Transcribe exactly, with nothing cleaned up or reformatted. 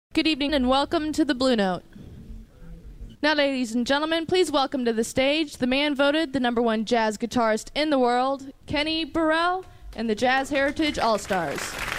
Good evening and welcome to the Blue Note. Now, ladies and gentlemen, please welcome to the stage the man voted the number one jazz guitarist in the world, Kenny Burrell, and the Jazz Heritage All-Stars.